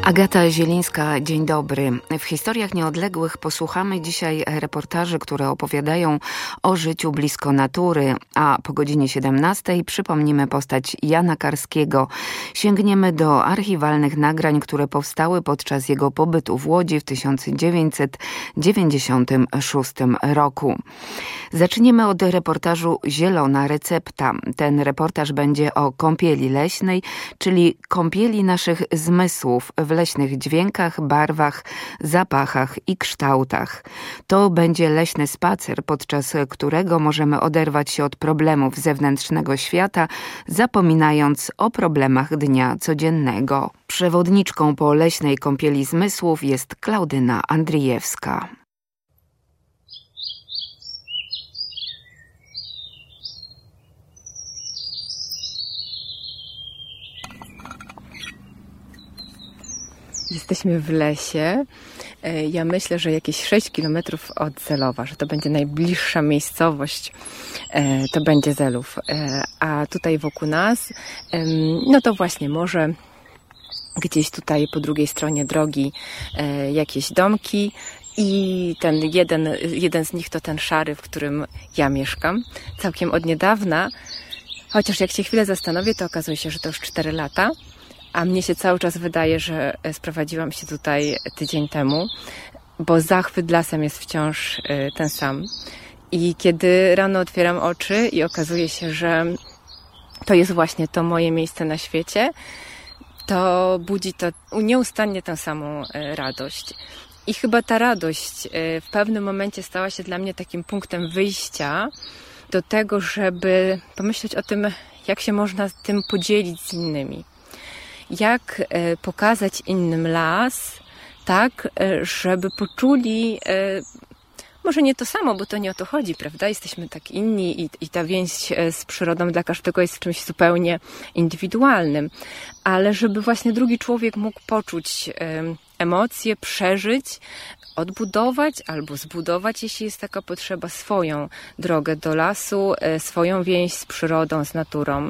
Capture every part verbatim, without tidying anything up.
Agata Zielińska, dzień dobry. W historiach nieodległych posłuchamy dzisiaj reportaży, które opowiadają o życiu blisko natury, a po godzinie siedemnastej przypomnimy postać Jana Karskiego. Sięgniemy do archiwalnych nagrań, które powstały podczas jego pobytu w Łodzi w tysiąc dziewięćset dziewięćdziesiątym szóstym roku. Zaczniemy od reportażu Zielona recepta. Ten reportaż będzie o kąpieli leśnej, czyli kąpieli naszych zmysłów w leśnych dźwiękach, barwach, zapachach i kształtach. To będzie leśny spacer, podczas którego możemy oderwać się od problemów zewnętrznego świata, zapominając o problemach dnia codziennego. Przewodniczką po leśnej kąpieli zmysłów jest Klaudyna Andrijewska. Jesteśmy w lesie. Ja myślę, że jakieś sześć kilometrów od Zelowa, że to będzie najbliższa miejscowość, to będzie Zelów. A tutaj wokół nas, no to właśnie może gdzieś tutaj po drugiej stronie drogi jakieś domki i ten jeden, jeden z nich to ten szary, w którym ja mieszkam. Całkiem od niedawna, chociaż jak się chwilę zastanowię, to okazuje się, że to już cztery lata. A mnie się cały czas wydaje, że sprowadziłam się tutaj tydzień temu, bo zachwyt lasem jest wciąż ten sam. I kiedy rano otwieram oczy i okazuje się, że to jest właśnie to moje miejsce na świecie, to budzi to nieustannie tę samą radość. I chyba ta radość w pewnym momencie stała się dla mnie takim punktem wyjścia do tego, żeby pomyśleć o tym, jak się można tym podzielić z innymi. Jak pokazać innym las tak, żeby poczuli, może nie to samo, bo to nie o to chodzi, prawda? Jesteśmy tak inni i, i ta więź z przyrodą dla każdego jest czymś zupełnie indywidualnym, ale żeby właśnie drugi człowiek mógł poczuć emocje, przeżyć, odbudować albo zbudować, jeśli jest taka potrzeba, swoją drogę do lasu, swoją więź z przyrodą, z naturą.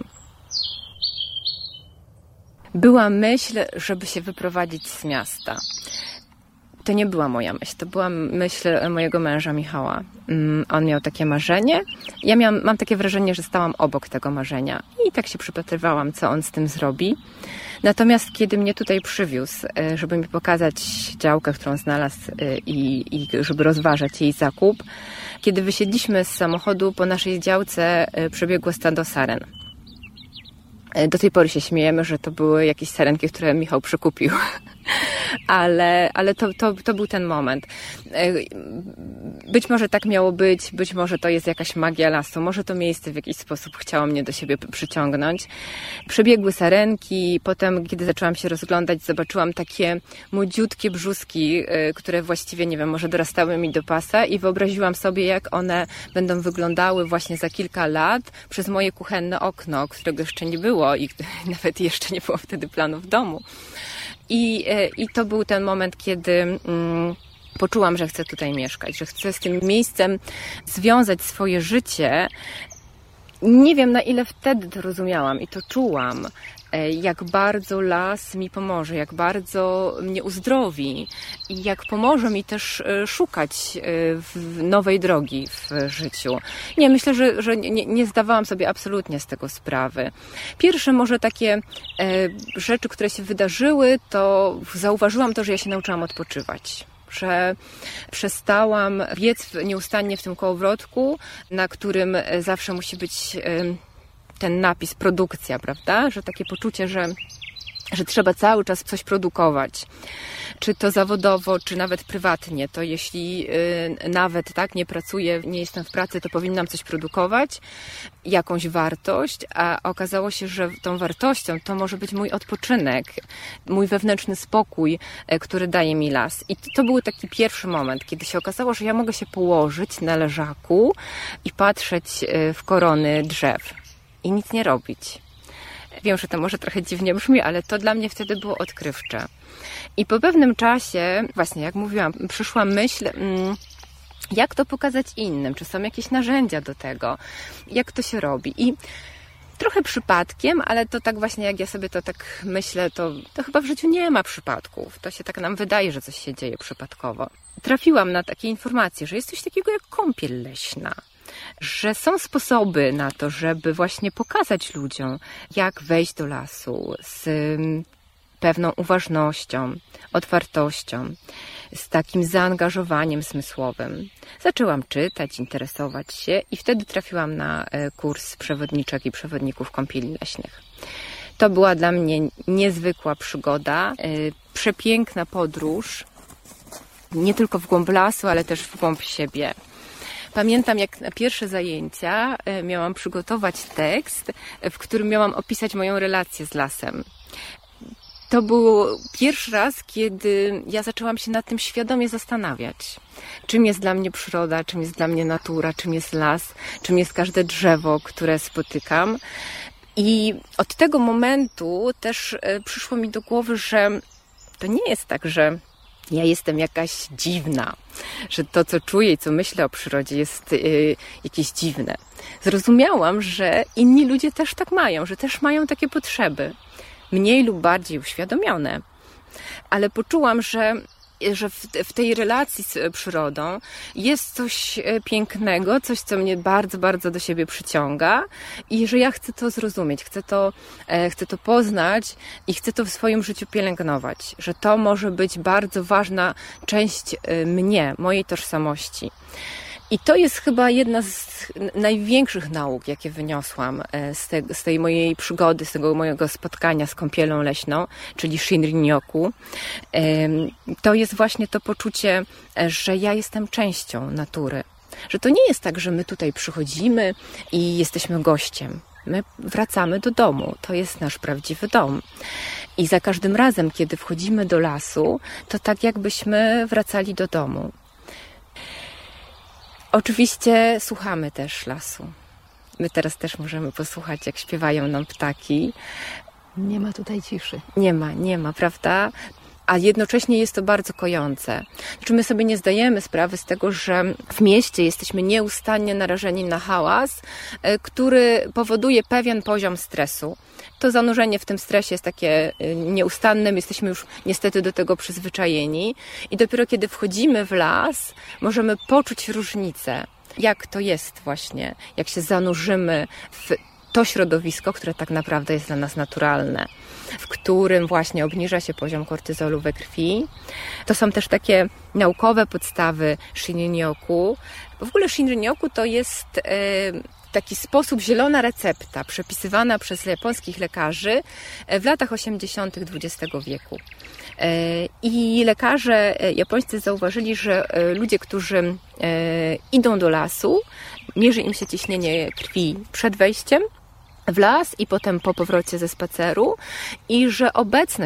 Była myśl, żeby się wyprowadzić z miasta. To nie była moja myśl, to była myśl mojego męża Michała. On miał takie marzenie. Ja miałam, mam takie wrażenie, że stałam obok tego marzenia i tak się przypatrywałam, co on z tym zrobi. Natomiast kiedy mnie tutaj przywiózł, żeby mi pokazać działkę, którą znalazł i, i żeby rozważać jej zakup, kiedy wysiedliśmy z samochodu, po naszej działce przebiegło stado saren. Do tej pory się śmiejemy, że to były jakieś sarenki, które Michał przekupił. Ale, ale to, to, to był ten moment. Być może tak miało być, być może to jest jakaś magia lasu, może to miejsce w jakiś sposób chciało mnie do siebie przyciągnąć. Przebiegły sarenki, potem kiedy zaczęłam się rozglądać, zobaczyłam takie młodziutkie brzuski, które właściwie, nie wiem, może dorastały mi do pasa i wyobraziłam sobie, jak one będą wyglądały właśnie za kilka lat przez moje kuchenne okno, którego jeszcze nie było i nawet jeszcze nie było wtedy planu w domu. I, i to był ten moment, kiedy mm, poczułam, że chcę tutaj mieszkać, że chcę z tym miejscem związać swoje życie. Nie wiem, na ile wtedy to rozumiałam i to czułam, jak bardzo las mi pomoże, jak bardzo mnie uzdrowi i jak pomoże mi też szukać nowej drogi w życiu. Nie, myślę, że, że nie, nie zdawałam sobie absolutnie z tego sprawy. Pierwsze może takie e, rzeczy, które się wydarzyły, to zauważyłam to, że ja się nauczyłam odpoczywać. Że przestałam biec nieustannie w tym kołowrotku, na którym zawsze musi być ten napis produkcja, prawda? Że takie poczucie, że, że trzeba cały czas coś produkować. Czy to zawodowo, czy nawet prywatnie. To jeśli y, nawet tak nie pracuję, nie jestem w pracy, to powinnam coś produkować, jakąś wartość, a okazało się, że tą wartością to może być mój odpoczynek, mój wewnętrzny spokój, y, który daje mi las. I to był taki pierwszy moment, kiedy się okazało, że ja mogę się położyć na leżaku i patrzeć y, w korony drzew i nic nie robić. Wiem, że to może trochę dziwnie brzmi, ale to dla mnie wtedy było odkrywcze. I po pewnym czasie, właśnie jak mówiłam, przyszła myśl, jak to pokazać innym, czy są jakieś narzędzia do tego, jak to się robi. I trochę przypadkiem, ale to tak właśnie jak ja sobie to tak myślę, to, to chyba w życiu nie ma przypadków. To się tak nam wydaje, że coś się dzieje przypadkowo. Trafiłam na takie informacje, że jest coś takiego jak kąpiel leśna. Że są sposoby na to, żeby właśnie pokazać ludziom, jak wejść do lasu z pewną uważnością, otwartością, z takim zaangażowaniem zmysłowym. Zaczęłam czytać, interesować się i wtedy trafiłam na kurs przewodniczek i przewodników kąpieli leśnych. To była dla mnie niezwykła przygoda, przepiękna podróż, nie tylko w głąb lasu, ale też w głąb siebie. Pamiętam, jak na pierwsze zajęcia miałam przygotować tekst, w którym miałam opisać moją relację z lasem. To był pierwszy raz, kiedy ja zaczęłam się nad tym świadomie zastanawiać. Czym jest dla mnie przyroda, czym jest dla mnie natura, czym jest las, czym jest każde drzewo, które spotykam. I od tego momentu też przyszło mi do głowy, że to nie jest tak, że ja jestem jakaś dziwna, że to, co czuję i co myślę o przyrodzie, jest yy, jakieś dziwne. Zrozumiałam, że inni ludzie też tak mają, że też mają takie potrzeby, mniej lub bardziej uświadomione. Ale poczułam, że, że w, w tej relacji z przyrodą jest coś pięknego, coś, co mnie bardzo, bardzo do siebie przyciąga i że ja chcę to zrozumieć, chcę to, e, chcę to poznać i chcę to w swoim życiu pielęgnować, że to może być bardzo ważna część mnie, mojej tożsamości. I to jest chyba jedna z największych nauk, jakie wyniosłam z, te, z tej mojej przygody, z tego mojego spotkania z kąpielą leśną, czyli Shinrin-yoku. To jest właśnie to poczucie, że ja jestem częścią natury. Że to nie jest tak, że my tutaj przychodzimy i jesteśmy gościem. My wracamy do domu. To jest nasz prawdziwy dom. I za każdym razem, kiedy wchodzimy do lasu, to tak jakbyśmy wracali do domu. Oczywiście słuchamy też lasu. My teraz też możemy posłuchać, jak śpiewają nam ptaki. Nie ma tutaj ciszy. Nie ma, nie ma, prawda? A jednocześnie jest to bardzo kojące. Znaczy my sobie nie zdajemy sprawy z tego, że w mieście jesteśmy nieustannie narażeni na hałas, który powoduje pewien poziom stresu. To zanurzenie w tym stresie jest takie nieustanne, my jesteśmy już niestety do tego przyzwyczajeni i dopiero kiedy wchodzimy w las, możemy poczuć różnicę, jak to jest właśnie, jak się zanurzymy w to środowisko, które tak naprawdę jest dla nas naturalne, w którym właśnie obniża się poziom kortyzolu we krwi. To są też takie naukowe podstawy Shinrin-yoku. W ogóle Shinrin-yoku to jest e, taki sposób, zielona recepta przepisywana przez japońskich lekarzy w latach osiemdziesiątych dwudziestego wieku. E, I lekarze japońscy zauważyli, że ludzie, którzy e, idą do lasu, mierzy im się ciśnienie krwi przed wejściem w las i potem po powrocie ze spaceru i że obecność